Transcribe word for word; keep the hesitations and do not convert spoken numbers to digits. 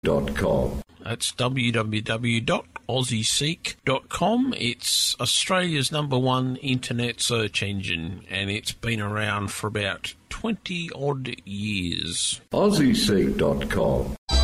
dot com. That's w w w dot aussie seek dot com. It's Australia's number one internet search engine, and it's been around for about twenty odd years. aussie seek dot com.